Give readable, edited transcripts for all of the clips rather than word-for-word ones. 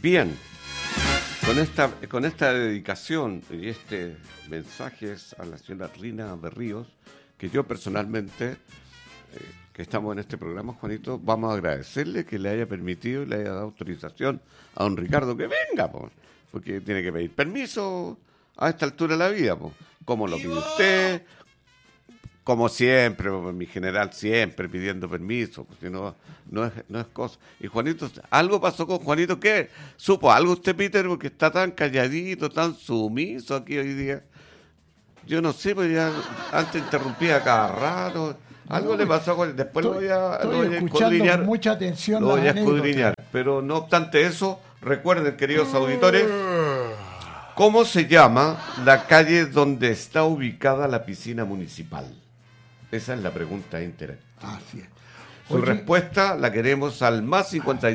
Bien, con esta dedicación y este mensaje es a la señora Rina Berríos, que yo personalmente, que estamos en este programa, Juanito, vamos a agradecerle que le haya permitido y le haya dado autorización a don Ricardo que venga, porque tiene que pedir permiso a esta altura de la vida, como lo pide usted, como siempre, mi general siempre pidiendo permiso, si no es cosa. Y Juanito, algo pasó con Juanito, ¿qué? ¿Supo algo usted, Peter, porque está tan calladito, tan sumiso aquí hoy día? Yo no sé, pues ya antes interrumpía cada rato. Algo le pasó con él. Después lo voy a escudriñar. Mucha atención. Lo voy a escudriñar. Pero no obstante eso, recuerden, queridos auditores, ¿cómo se llama la calle donde está ubicada la piscina municipal? Esa es la pregunta interactiva. Así es. Su respuesta la queremos al más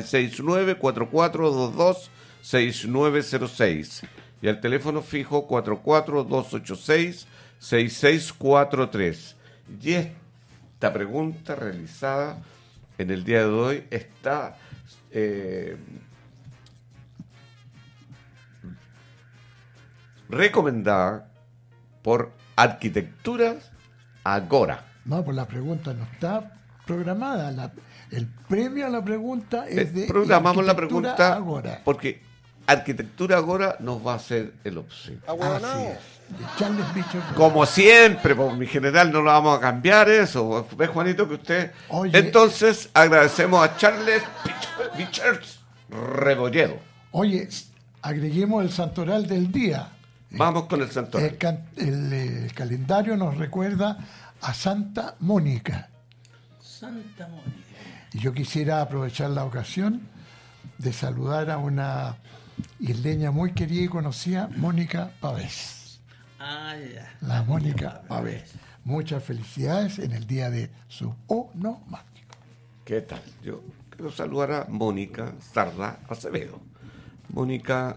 569-4422-6906 y al teléfono fijo 44286-6643. Y esta pregunta realizada en el día de hoy está recomendada por Arquitecturas Agora. No, pues la pregunta no está programada. El premio a la pregunta es de programamos la pregunta Agora. Porque Arquitectura Agora nos va a hacer el obsequio. Así es. De Charles Bichos. Como siempre, por mi general, no lo vamos a cambiar eso. ¿Ves, Juanito, que usted? Oye, entonces, agradecemos a Charles Bichers Rebolledo. Oye, agreguemos el santoral del día. Vamos con el santoral. El calendario nos recuerda a Santa Mónica. Santa Mónica. Y yo quisiera aprovechar la ocasión de saludar a una isleña muy querida y conocida, Mónica Pavés. Ah, ya. La Mónica Pavés. Muchas felicidades en el día de su onomástico. ¿Qué tal? Yo quiero saludar a Mónica Sarda Acevedo. Mónica,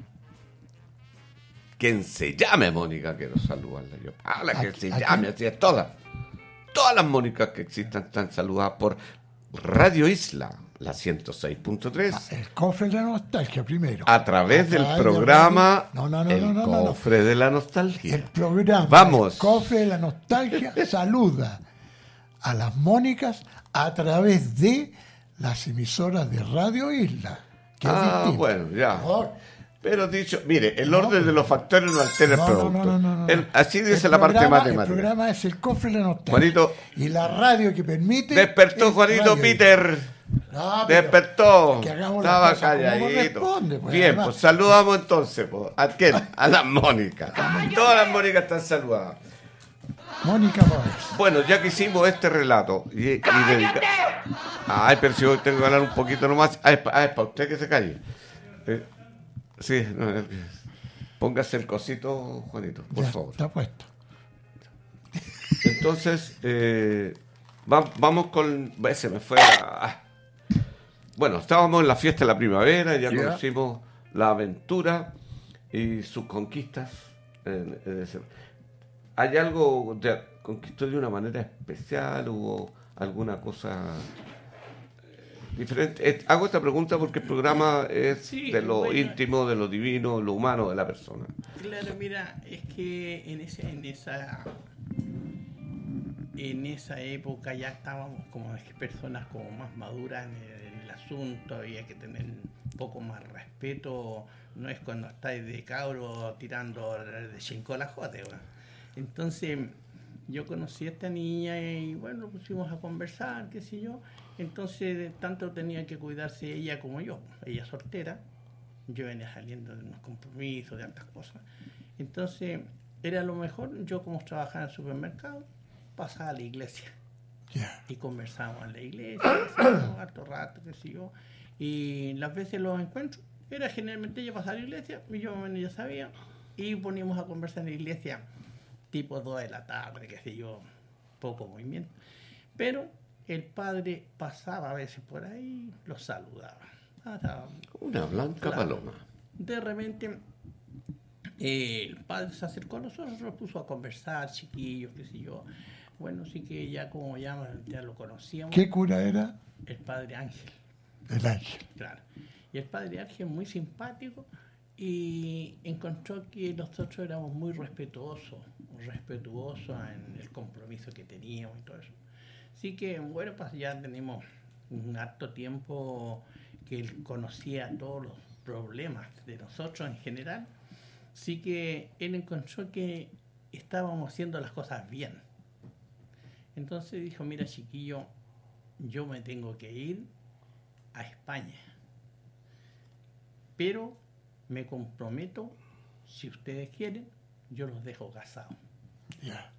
quien se llame Mónica, quiero saludarla yo. Que se llame, así es todas. Todas las Mónicas que existan están saludadas por Radio Isla, la 106.3. El cofre de la nostalgia primero. A través del programa El Cofre de la Nostalgia. El programa Vamos. El Cofre de la Nostalgia saluda a las Mónicas a través de las emisoras de Radio Isla. Bueno, ya. Pero dicho, mire, el orden de los factores no altera el producto. Así dice la parte matemática. El programa es el Cofre de la Nostalgia. Juanito, y la radio que permite. Despertó Juanito Peter. Despertó. Estaba calladito. Bien, pues saludamos entonces. ¿A quién? A las Mónicas. Todas las Mónicas están saludadas. Mónica Pavés. Bueno, ya que hicimos este relato y dedica... Ay, pero si hoy tengo que hablar un poquito nomás. Es para usted que se calle. Sí, póngase el cosito, Juanito, por favor. Está puesto. Entonces, vamos con... Se me fue Bueno, estábamos en la fiesta de la primavera, ya conocimos la aventura y sus conquistas. ¿Hay algo que conquistó de una manera especial? ¿Hubo alguna cosa diferente? Hago esta pregunta porque el programa es de lo íntimo, de lo divino, lo humano de la persona. Claro, mira, es que en esa época ya estábamos como personas como más maduras en el asunto, había que tener un poco más respeto, no es cuando estáis de cabro tirando de chincolajote, Entonces yo conocí a esta niña y bueno, pusimos a conversar, qué sé yo. Entonces tanto tenía que cuidarse ella como yo. Ella soltera, yo venía saliendo de unos compromisos, de tantas cosas. Entonces era lo mejor, yo como trabajaba en el supermercado, pasaba a la iglesia. Y conversábamos en la iglesia, harto rato, qué sé yo. Y las veces los encuentros, era generalmente ella pasaba a la iglesia, y yo ya sabía, y poníamos a conversar en la iglesia tipo 2 de la tarde, qué sé yo, poco movimiento. Pero el padre pasaba a veces por ahí, los saludaba. Una blanca paloma. De repente, el padre se acercó a nosotros, nos puso a conversar, chiquillos, qué sé yo. Bueno, sí que ya como ya lo conocíamos. ¿Qué cura era? El padre Ángel. El Ángel. Claro. Y el padre Arge es muy simpático y encontró que nosotros éramos muy respetuosos en el compromiso que teníamos y todo eso. Así que, bueno, pues ya tenemos un harto tiempo que él conocía todos los problemas de nosotros en general. Así que él encontró que estábamos haciendo las cosas bien. Entonces dijo, mira chiquillo, yo me tengo que ir a España, pero me comprometo, si ustedes quieren, yo los dejo casados. Ya.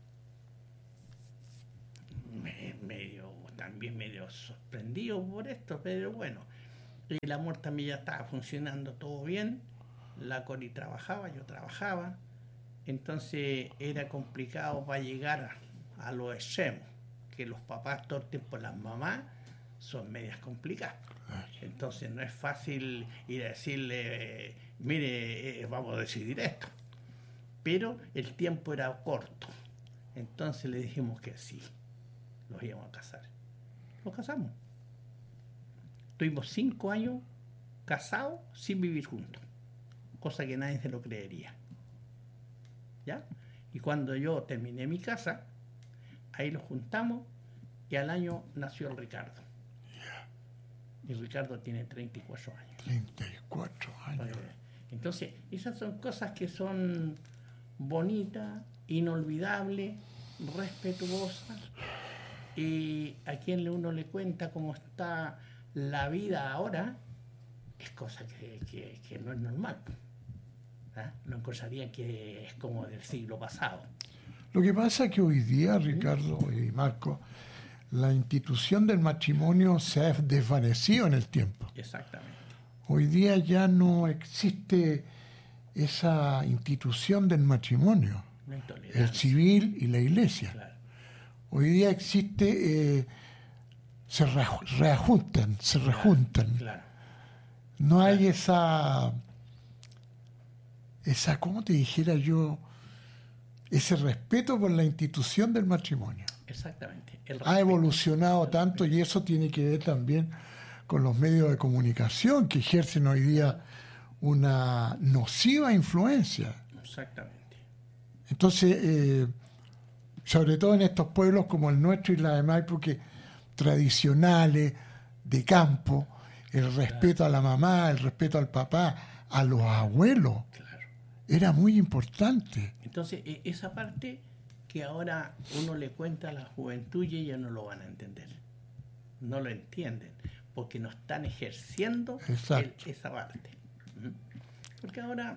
También medio sorprendido por esto, pero bueno, el amor también ya estaba funcionando todo bien, la Cori trabajaba, yo trabajaba, entonces era complicado para llegar a los extremos, que los papás todo el tiempo, las mamás, son medias complicadas. Entonces no es fácil ir a decirle, mire, vamos a decidir esto. Pero el tiempo era corto. Entonces le dijimos que sí, los íbamos a casar. Los casamos. Tuvimos 5 años casados sin vivir juntos. Cosa que nadie se lo creería. ¿Ya? Y cuando yo terminé mi casa, ahí los juntamos y al año nació el Ricardo. Y Ricardo tiene 34 años. 34 años. Entonces, esas son cosas que son bonitas, inolvidables, respetuosas. Y a quien uno le cuenta cómo está la vida ahora, es cosa que no es normal. ¿Ah? No encontrarían que es como del siglo pasado. Lo que pasa es que hoy día, Ricardo y Marco, la institución del matrimonio se ha desvanecido en el tiempo. Exactamente. Hoy día ya no existe esa institución del matrimonio, el civil y la iglesia. Claro. Hoy día existe, se rejuntan. Claro. No hay esa, ¿cómo te dijera yo? Ese respeto por la institución del matrimonio. Exactamente. Ha evolucionado tanto y eso tiene que ver también con los medios de comunicación que ejercen hoy día una nociva influencia. Exactamente. Entonces, sobre todo en estos pueblos como el nuestro y la de Maipo, que tradicionales, de campo, el respeto a la mamá, el respeto al papá, a los abuelos, era muy importante. Entonces, esa parte que ahora uno le cuenta a la juventud y ellos no lo van a entender. No lo entienden, porque no están ejerciendo esa parte. Porque ahora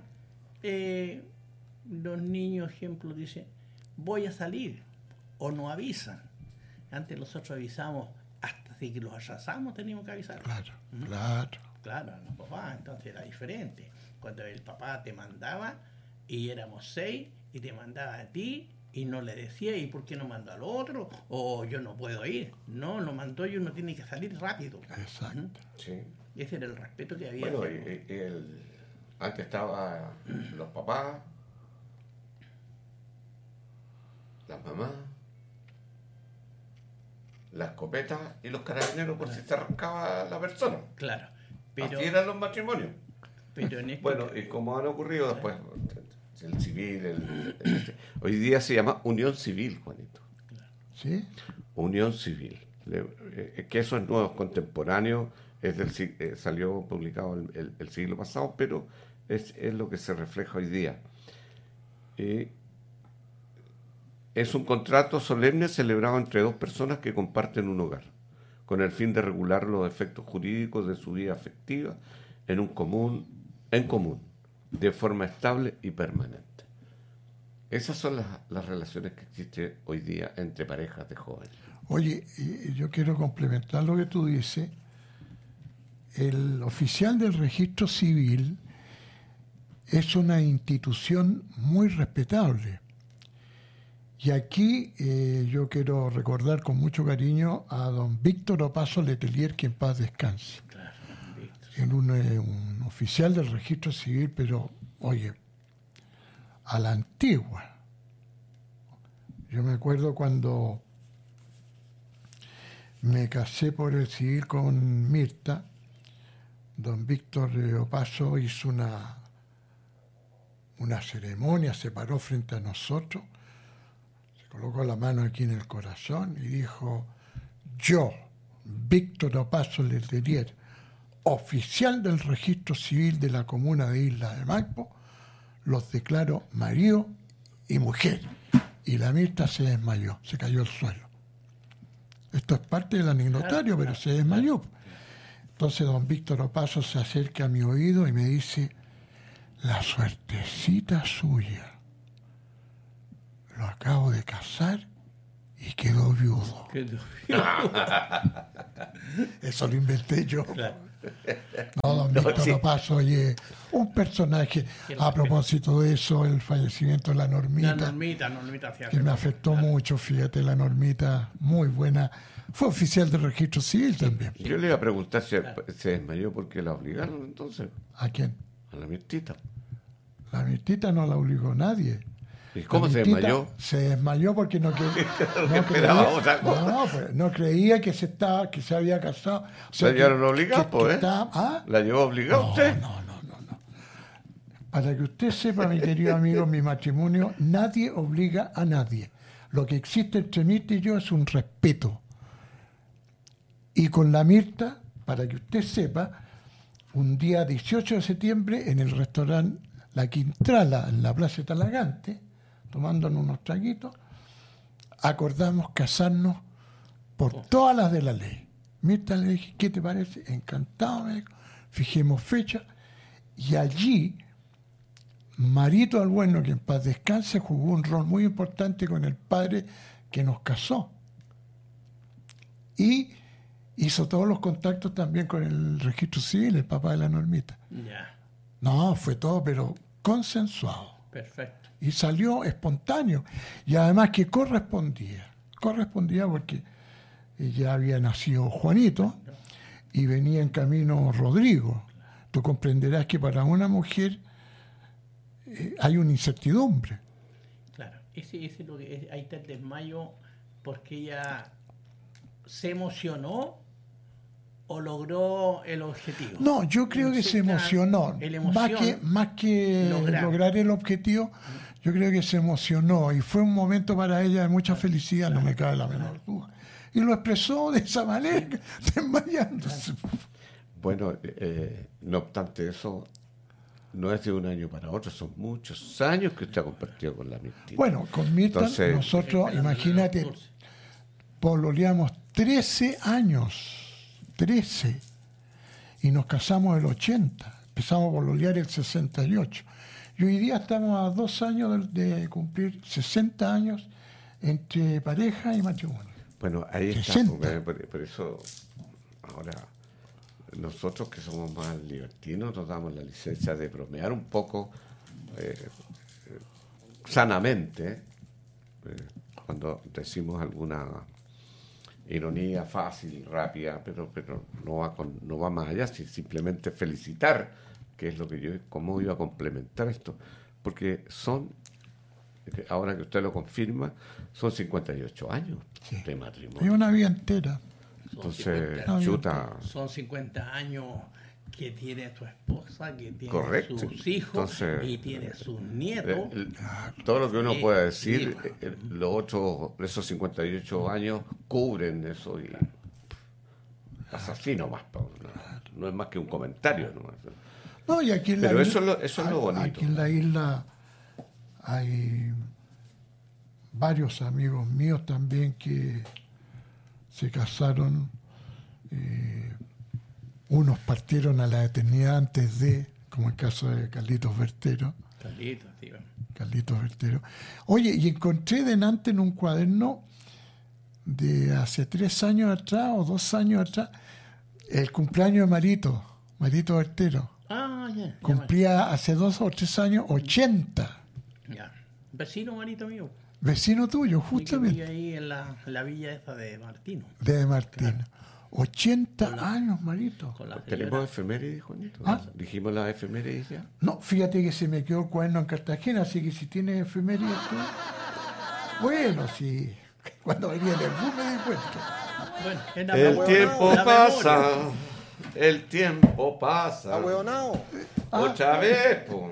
los niños, ejemplo, dicen, voy a salir, o no avisan. Antes nosotros avisamos, hasta que los atrasamos teníamos que avisar. Claro, los papás, entonces era diferente. Cuando el papá te mandaba, y éramos 6, y te mandaba a ti, y no le decía, ¿y por qué no mandó al otro? O yo no puedo ir. No, lo mandó y uno tiene que salir rápido. Exacto. Sí. Ese era el respeto que había. Bueno, antes estaban los papás, las mamás, la escopeta y los carabineros por si se arrancaba la persona. Claro. Pero, así eran los matrimonios. Pero en bueno, y como han ocurrido después, el civil, hoy día se llama unión civil, Juanito. ¿Sí? Unión civil. Que eso es nuevo, contemporáneo, salió publicado el siglo pasado, pero es lo que se refleja hoy día. Es un contrato solemne celebrado entre dos personas que comparten un hogar, con el fin de regular los efectos jurídicos de su vida afectiva en común, de forma estable y permanente. Esas son las relaciones que existen hoy día entre parejas de jóvenes. Oye, yo quiero complementar lo que tú dices. El oficial del registro civil es una institución muy respetable. Y aquí yo quiero recordar con mucho cariño a don Víctor Opaso Letelier, que en paz descanse. Claro, Un oficial del registro civil, pero, oye, a la antigua. Yo me acuerdo cuando me casé por el civil con Mirta, don Víctor Opaso hizo una ceremonia, se paró frente a nosotros, se colocó la mano aquí en el corazón y dijo: yo, Víctor Opaso Letelier, oficial del registro civil de la comuna de Isla de Maipo, los declaro marido y mujer. Y la Mirta se desmayó, se cayó al suelo. Esto es parte del anecdotario, pero se desmayó. Entonces don Víctor Opaso se acerca a mi oído y me dice: la suertecita suya, lo acabo de casar y quedó viudo. Eso lo inventé yo. Claro. No, don Víctor Opaso, oye, un personaje. A propósito de eso, el fallecimiento de la Normita. La Normita que me afectó mucho, fíjate, la Normita, muy buena. Fue oficial del registro civil también. Yo le iba a preguntar si se desmayó porque la obligaron entonces. ¿A quién? A la Mirtita. La Mirtita no la obligó nadie. ¿Y cómo se desmayó? Se desmayó porque no creía que se había casado. O sea, la llevaron obligada, pues. ¿La llevó obligada usted? No. Para que usted sepa, mi querido amigo, mi matrimonio, nadie obliga a nadie. Lo que existe entre Mirta y yo es un respeto. Y con la Mirta, para que usted sepa, un día 18 de septiembre, en el restaurante La Quintrala, en la Plaza de Talagante, tomándonos unos traguitos, acordamos casarnos por todas las de la ley. Mirta le dije: ¿qué te parece? Encantado, me dijo. Fijemos fecha. Y allí, Marito Albueno, que en paz descanse, jugó un rol muy importante con el padre que nos casó. Y hizo todos los contactos también con el registro civil, el papá de la Normita. Ya. No, fue todo, pero consensuado. Perfecto. Y salió espontáneo. Y además que correspondía porque ya había nacido Juanito y venía en camino Rodrigo. Tú comprenderás que para una mujer hay una incertidumbre. Claro, ese es lo que ahí está el desmayo, porque ella se emocionó o logró el objetivo. No, yo creo que se emocionó. Más que lograr el objetivo, yo creo que se emocionó y fue un momento para ella de mucha felicidad, no me cabe la menor duda. Y lo expresó de esa manera, desmayándose. Bueno, no obstante eso, no es de un año para otro, son muchos años que usted ha compartido con la Mirtita. Bueno, con Mirta nosotros, imagínate, pololeamos 13 años. 13. Y nos casamos el 80. Empezamos a pololear el 68. Y hoy día estamos a 2 años de cumplir 60 años entre pareja y matrimonio. Bueno, ahí 60. Está. Por eso, ahora, nosotros que somos más libertinos nos damos la licencia de bromear un poco sanamente cuando decimos alguna ironía fácil, rápida, pero no va más allá, simplemente felicitar, que es lo que cómo iba a complementar esto, porque ahora que usted lo confirma, son 58 años de matrimonio. Es una vida entera. Entonces, son 50 años que tiene tu esposa, que tiene correcto. Sus hijos. Entonces, y tiene sus nietos. Todo lo que uno pueda decir, los otros, esos 58 años cubren eso y asesino más. No es más que un comentario. No, y aquí en pero la eso es lo bonito. Aquí en la isla hay varios amigos míos también que se casaron. Unos partieron a la eternidad antes de, como el caso de Carlitos Vertero. Carlitos Vertero. Oye, y encontré delante en un cuaderno de hace 3 años atrás o 2 años atrás el cumpleaños de Marito Vertero. Ya. Cumplía hace 2 o 3 años 80. Ya. Vecino Marito mío. Vecino tuyo, justamente. Que ahí en la villa esa de Martino. De Martino. Claro. 80 años, Marito. ¿Tenemos efemérides, Juanito? ¿Dijimos las efemérides ya? No, fíjate que se me quedó el cuaderno en Cartagena, así que si tienes efemérides tú... Bueno, sí. Cuando venía en el bus me di cuenta. Bueno, el tiempo pasa el tiempo pasa. Ahueonao. Otra vez, po.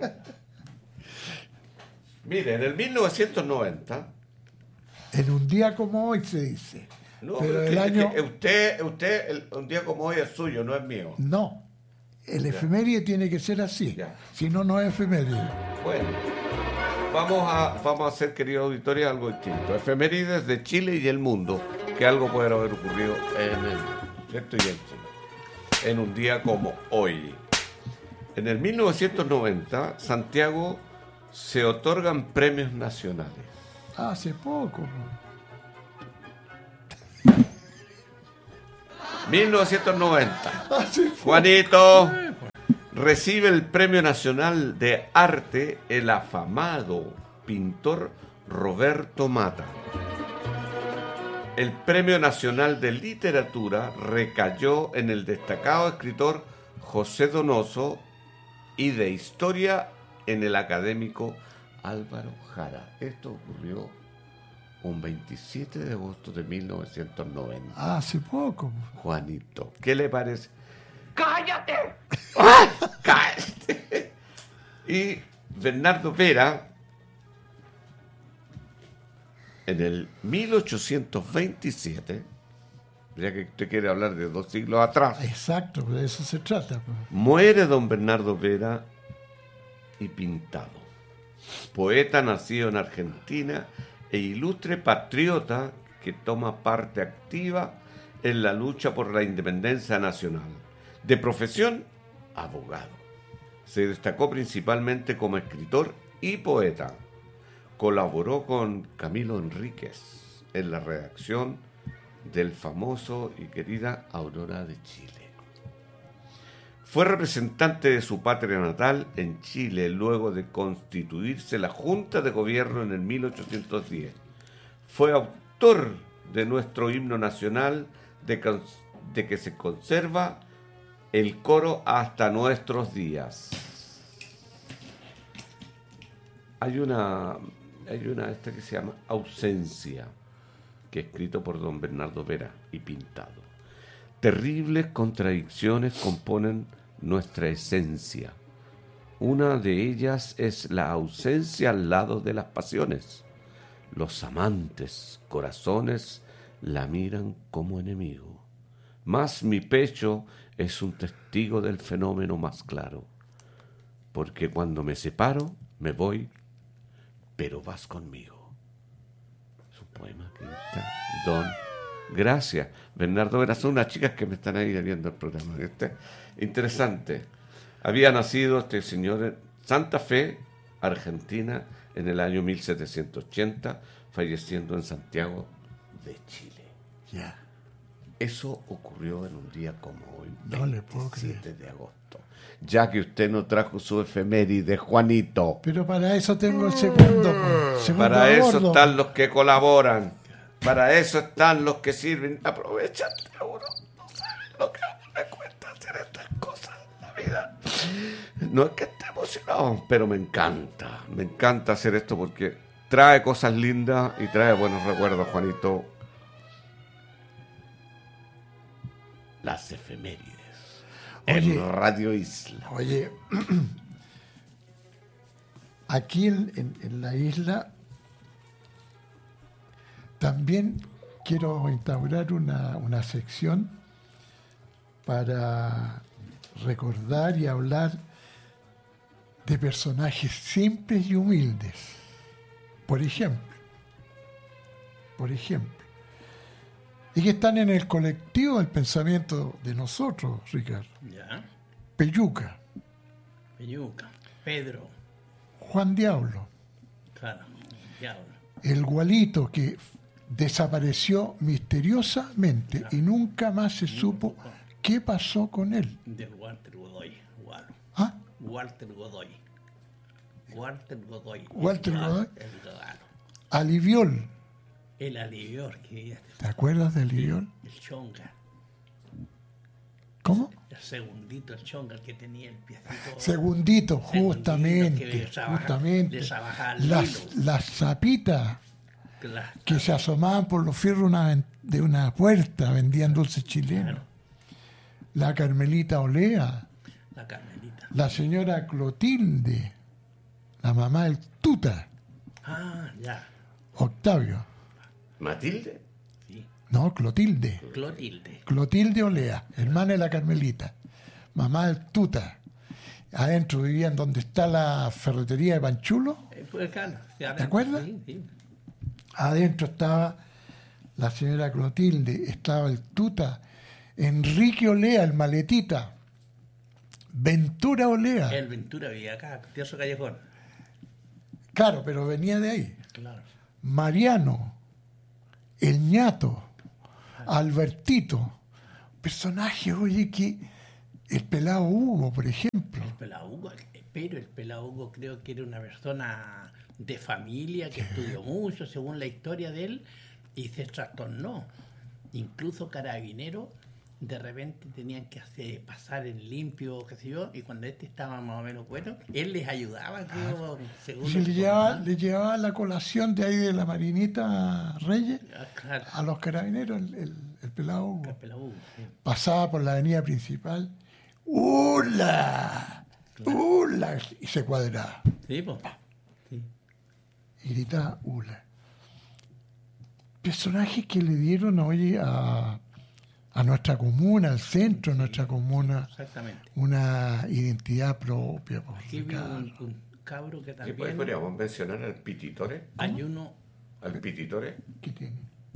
Mire, en el 1990... En un día como hoy se dice. No, pero es el que año... un día como hoy es suyo, no es mío. No. El efeméride tiene que ser así. Ya. Si no, no es efeméride. Bueno, vamos a hacer, querido auditorio, algo distinto. Efemérides de Chile y el mundo, que algo puede haber ocurrido en el, ¿cierto? Y en Chile. En un día como hoy. En el 1990, Santiago se otorgan premios nacionales. Hace poco. 1990. Hace poco. Juanito recibe el Premio Nacional de Arte el afamado pintor Roberto Mata. El Premio Nacional de Literatura recayó en el destacado escritor José Donoso y de Historia en el académico Álvaro Jara. Esto ocurrió un 27 de agosto de 1990. Hace poco. Juanito, ¿qué le parece? ¡Cállate! ¡Cállate! Y Bernardo Vera, en el 1827, ya que usted quiere hablar de 2 siglos atrás, Exacto, de eso se trata. Pues. muere don Bernardo Vera y Pintado, poeta nacido en Argentina e ilustre patriota que toma parte activa en la lucha por la independencia nacional. De profesión, abogado. Se destacó principalmente como escritor y poeta. Colaboró con Camilo Enríquez en la redacción del famoso y querida Aurora de Chile. Fue representante de su patria natal en Chile luego de constituirse la Junta de Gobierno en el 1810. Fue autor de nuestro himno nacional de que se conserva el coro hasta nuestros días. Hay una esta que se llama Ausencia, que es escrito por don Bernardo Vera y Pintado. Terribles contradicciones componen nuestra esencia. Una de ellas es la ausencia al lado de las pasiones. Los amantes corazones la miran como enemigo. Mas mi pecho es un testigo del fenómeno más claro. Porque cuando me separo, me voy, pero vas conmigo. Es un poema que está don. Gracias, Bernardo Vera. Son unas chicas que me están ahí viendo el programa. Interesante. Había nacido este señor en Santa Fe, Argentina, en el año 1780, falleciendo en Santiago de Chile. Ya. Eso ocurrió en un día como hoy, No le puedo 27 de agosto. Ya que usted no trajo su efeméride, Juanito. Pero para eso tengo el segundo. Para eso gordo. están los que colaboran. Para eso están los que sirven. Aprovechate, uno. No sabes lo que me cuesta hacer estas cosas en la vida. No es que esté emocionado, pero me encanta. Me encanta hacer esto porque trae cosas lindas y trae buenos recuerdos, Juanito. Las efemérides. Oye, en Radio Isla. Oye, aquí en la isla también quiero instaurar una sección para recordar y hablar de personajes simples y humildes. Por ejemplo, y que están en el colectivo del pensamiento de nosotros, Ricardo. Ya. Pelluca, Pedro. Juan Diablo, Claro. Diablo. el Gualito que desapareció misteriosamente y nunca más se supo qué pasó con él. De Walter Godoy. Gualo. ¿Ah? Walter Godoy. Walter El Godoy. Galo. Aliviol, El alivior que ¿te acuerdas de Aliviol? el chonga. ¿Cómo? El segundito, el chonga, el que tenía el piecito. Segundito, justamente, que justamente. les trabajaba el hilo. Las zapitas Claro. que se asomaban por los fierros de una puerta, vendían dulces chilenos. la Carmelita Olea, La Carmelita. la señora Clotilde, la mamá del Tuta, Ah, ya. Octavio. ¿Matilde? Sí. No, Clotilde. Clotilde. Clotilde Olea, hermana de la Carmelita, mamá del Tuta. Adentro vivían donde está la ferretería de Panchulo. Pues, claro, ¿Te acuerdas? Sí, sí. Adentro estaba la señora Clotilde, estaba el Tuta, Enrique Olea, el maletita, Ventura Olea. El Ventura vivía acá, Tierzo Callejón. Claro, pero venía de ahí. Claro. Mariano, el ñato, Albertito. Personajes, oye, que el pelado Hugo, por ejemplo. El Pelao Hugo, pero el Pelao Hugo creo que era una persona de familia que estudió mucho, según la historia de él, y se trastornó. Incluso Carabineros de repente tenían que pasar en limpio, qué sé yo, y cuando este estaba más o menos bueno, él les ayudaba, creo, según Se lo que le contaban. llevaba la colación de ahí de la Marinita Reyes Ah, claro, a los carabineros, el pelado Hugo. el Pelao Hugo, sí. Pasaba por la avenida principal. ¡Hula! ¡Hula! Y se cuadraba. Sí, pues. Sí. Y gritaba ¡hula! Personajes que le dieron, oye, a nuestra comuna, al centro de nuestra comuna, Exactamente. una identidad propia. Por Aquí vi Ricardo. un cabro que ¿Qué también podríamos mencionar al Pititore? hay uno, Al Pititore, ¿Qué tiene?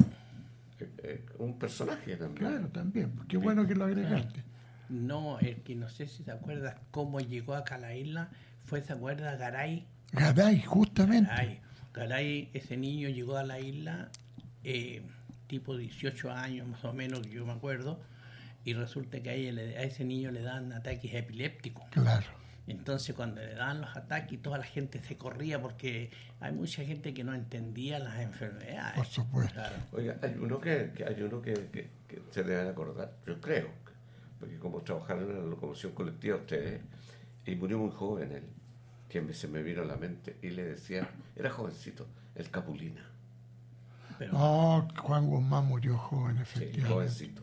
un personaje también. Claro, también. Qué bueno que lo agregaste. no, el que no sé si te acuerdas cómo llegó acá a la isla, ¿se acuerda Garay? Garay, justamente. Garay, ese niño llegó a la isla tipo 18 años más o menos, que yo me acuerdo, y resulta que a ese niño le dan ataques epilépticos. Claro. Entonces cuando le daban los ataques toda la gente se corría porque hay mucha gente que no entendía las enfermedades. Por supuesto. Claro. Oiga, hay uno que se deben acordar, yo creo, porque como trabajaron en la locomoción colectiva ustedes, y murió muy joven él, que se me vino a la mente, y le decía, era jovencito, el Capulina. Pero No, Juan Guzmán murió joven, Sí, efectivamente. jovencito.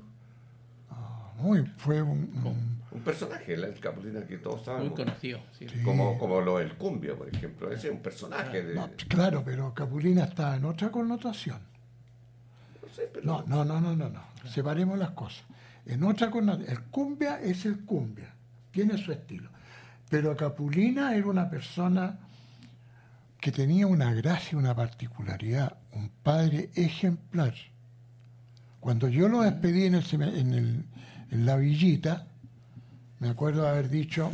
Fue un Un personaje, el Capulina que todos muy sabemos. conocido. Sí. Sí. Como lo del Cumbio, por ejemplo. Ese es un personaje de... no, claro, pero Capulina está en otra connotación. No sé, pero... No. Separemos las cosas. En otra connotación. El cumbia es el cumbia. Tiene su estilo. Pero Capulina era una persona que tenía una gracia, una particularidad, un padre ejemplar. Cuando yo lo despedí en la villita, me acuerdo de haber dicho,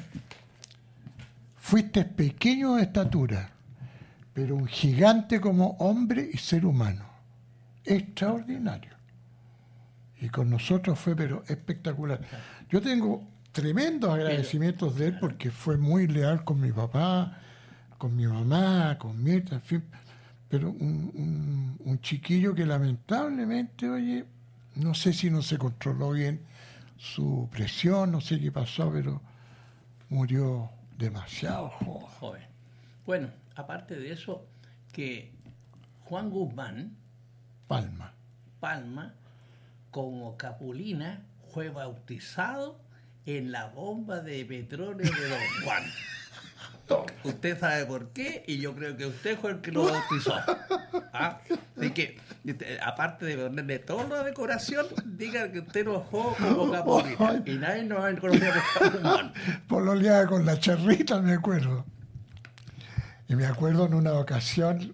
fuiste pequeño de estatura, pero un gigante como hombre y ser humano. Extraordinario. Y con nosotros fue, pero espectacular. Yo tengo tremendos agradecimientos de él porque fue muy leal con mi papá, con mi mamá, con Mirta, en fin. Pero un chiquillo que lamentablemente, oye, no sé si no se controló bien su presión, no sé qué pasó, pero murió demasiado joven. Joven. Bueno, aparte de eso, que Juan Guzmán Palma. como Capulina, fue bautizado en la bomba de petróleo de Don Juan. Toma. Usted sabe por qué y yo creo que usted fue el que lo bautizó. ¿Ah? Así que, aparte de ponerle toda la decoración, diga que usted lo dejó como Capulina. Y nadie nos va a conocer a Juan Guzmán. Pololeaba con la charrita, me acuerdo. Y me acuerdo en una ocasión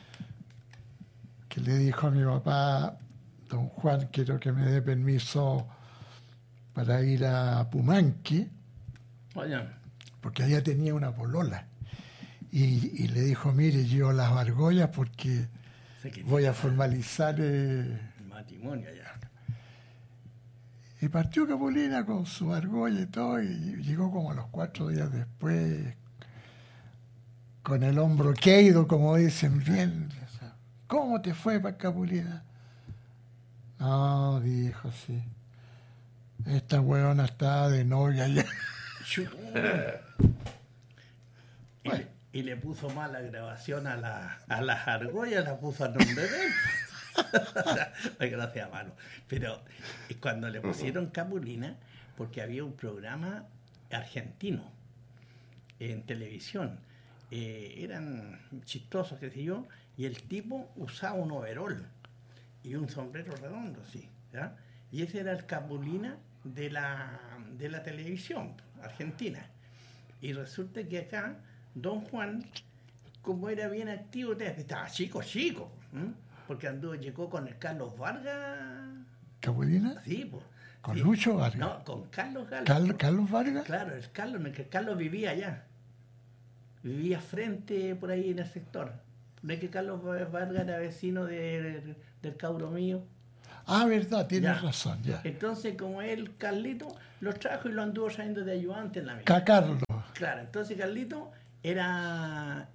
que le dijo a mi papá, don Juan, quiero que me dé permiso para ir a Pumanque, Oye, porque allá tenía una polola. Y le dijo, mire, llevo las argollas porque se quería voy a formalizar... el matrimonio ya. Y partió Capulina con su argolla y todo, y llegó como a los 4 días después, con el hombro queido, como dicen bien. ¿Cómo te fue, Capulina? No, dijo, sí. Esta huevona estaba de novia ya. Y le puso mal la grabación a las argollas, la puso a nombre de él. Ay, gracias, mano. Pero cuando le pusieron Capulina, porque había un programa argentino en televisión. Eran chistosos, qué sé yo, y el tipo usaba un overol y un sombrero redondo, sí, ¿ya? Y ese era el Capulina de la televisión argentina. Y resulta que acá, don Juan, como era bien activo, estaba chico, ¿m? Porque llegó con el Carlos Vargas. ¿Capulina? Sí, pues. ¿Con sí. Lucho Vargas? No, con Carlos Vargas. ¿Carlos Vargas? Claro, el Carlos vivía allá. Vivía frente por ahí en el sector. ¿No es que Carlos Vargas era vecino del cabro mío? Ah, verdad, tienes razón, ya. Entonces, como él, Carlito, lo trajo y lo anduvo trayendo de ayudante en la misa. Carlos. Claro, entonces Carlito era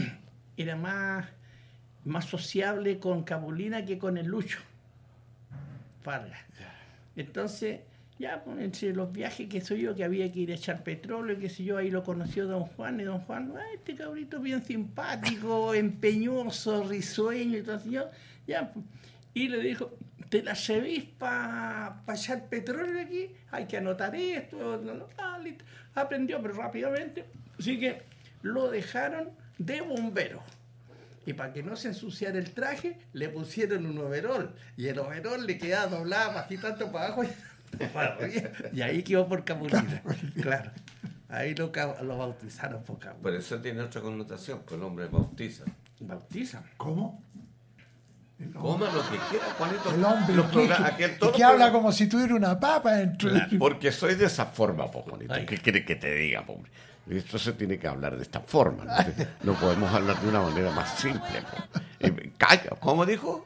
más sociable con Capulina que con el Lucho Vargas. Entonces, ya, pues, entre los viajes que soy yo, que había que ir a echar petróleo, qué sé yo, ahí lo conoció don Juan, y don Juan, este cabrito bien simpático, empeñoso, risueño, y todo así, yo, ya, y le dijo, ¿te la llevís para echar petróleo aquí? Hay que anotar esto, listo. Aprendió, pero rápidamente, así que lo dejaron de bombero. Y para que no se ensuciara el traje, le pusieron un overol, y el overol le quedaba doblado así tanto para abajo, y ahí quedó por Capulina. Claro. Ahí lo bautizaron por Capulina. Por eso tiene otra connotación, pues el hombre bautiza. ¿Bautizan? ¿Cómo? Coma lo que quiera, Juanito. El hombre que habla como si tuviera una papa dentro. Porque soy de esa forma, pues, Juanito. ¿Qué quiere que te diga, pobre? Esto se tiene que hablar de esta forma. No podemos hablar de una manera más simple. Calla, ¿cómo dijo?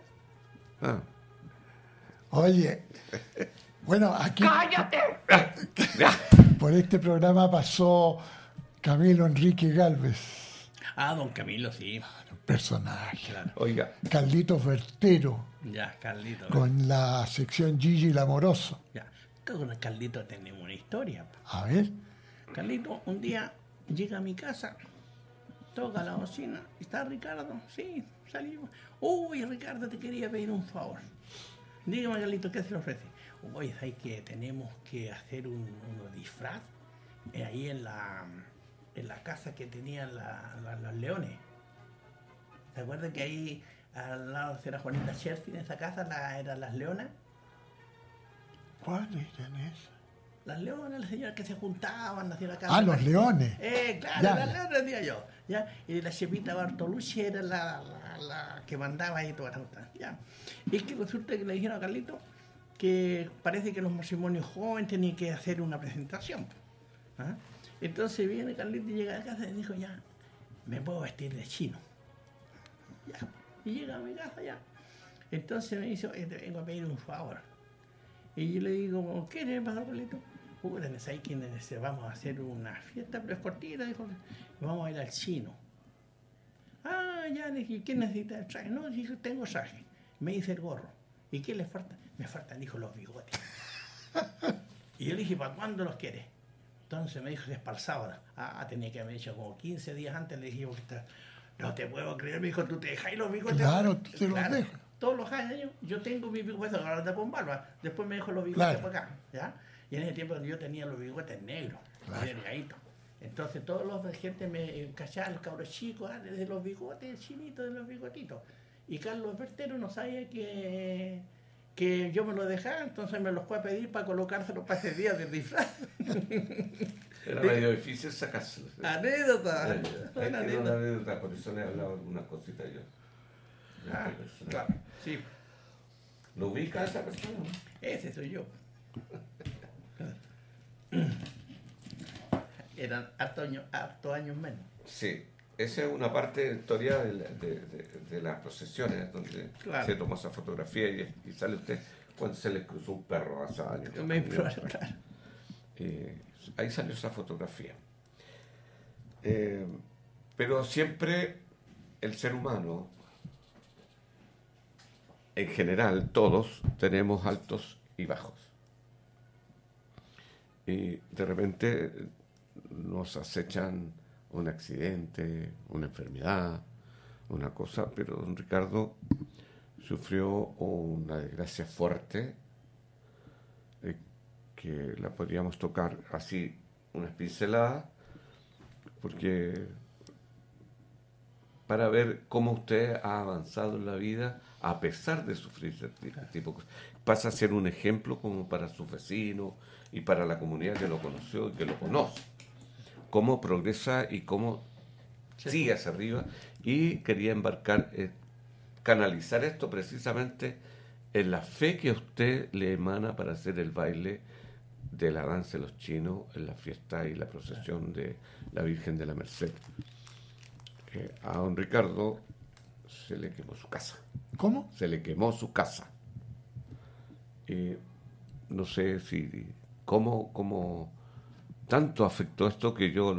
Oye, bueno, aquí ¡cállate! por este programa pasó Camilo Enrique Gálvez. Don Camilo, sí. Un personaje. Claro. Oiga. Carlitos Vertero. Ya, Carlito. Con la sección Gigi el Amoroso. Ya. Con el Carlito tenemos una historia. A ver. Carlito un día llega a mi casa, toca la bocina, ¿está Ricardo? Sí, salimos. Uy, Ricardo, te quería pedir un favor. Dígame, Carlito, ¿qué se le ofrece? Oye, ¿sabes que tenemos que hacer unos disfraz ahí en la casa que tenían los leones? ¿Te acuerdas que ahí al lado de la Juanita Cherfi, en esa casa eran las leonas? ¿Cuáles eran esas? Las leonas, las señoras que se juntaban hacia la casa. Ah, los leones. Claro, ya, las leonas, decía yo. ¿Ya? Y la Chepita Bartolucci era la que mandaba ahí toda la junta. ¿Ya? Y que resulta que le dijeron a Carlito que parece que los matrimonios jóvenes tenían que hacer una presentación. ¿Ah? Entonces viene Carlito y llega a casa y dijo, ya, me puedo vestir de chino. Ya. Y llega a mi casa ya. Entonces me dice, te vengo a pedir un favor. Y yo le digo, ¿qué le pasa, Carlito? Ahí que vamos a hacer una fiesta, pero es cortita, dijo, vamos a ir al chino. Ya, le dije, ¿qué necesita el traje? No, dije, tengo traje. Me dice el gorro. ¿Y qué le falta? Me faltan, dijo, los bigotes. Y yo le dije, ¿para cuándo los quieres? Entonces me dijo que es para el sábado. Tenía que haber dicho como 15 días antes, le dije, no te puedo creer, me dijo, tú te dejáis los bigotes. Claro, tú te los dejas. Todos los años yo tengo mis bigotes, ahora ando con barba, después me dejo los bigotes para acá, ¿ya? Y en ese tiempo yo tenía los bigotes negros, delgaditos. Entonces todos los gente me cachaban, los cabros chicos, desde los bigotes, chinitos de los bigotitos. Y Carlos Vertero no sabía que yo me lo dejaba, entonces me los fue a pedir para colocárselos para ese día de disfraz. Era medio difícil sacárselo. Anécdota. Una anécdota, por eso le he hablado algunas cositas yo. Claro, sí. ¿Lo ubica esa persona? Ese soy yo. Eran hartos años menos. Sí, esa es una parte de la historia de las procesiones, donde se tomó esa fotografía y sale usted cuando se le cruzó un perro hace años. Claro. Ahí salió esa fotografía. Pero siempre el ser humano, en general, todos tenemos altos y bajos. Y de repente nos acechan un accidente, una enfermedad, una cosa, pero don Ricardo sufrió una desgracia fuerte que la podríamos tocar así, unas pinceladas, porque para ver cómo usted ha avanzado en la vida a pesar de sufrir ese tipo de cosas. Pasa a ser un ejemplo como para sus vecinos y para la comunidad que lo conoció y que lo conoce. Cómo progresa y cómo sigue hacia arriba. Y quería canalizar esto precisamente en la fe que a usted le emana para hacer el baile de la danza de los chinos en la fiesta y la procesión de la Virgen de la Merced. A don Ricardo se le quemó su casa. ¿Cómo? Se le quemó su casa. No sé si cómo tanto afectó esto que yo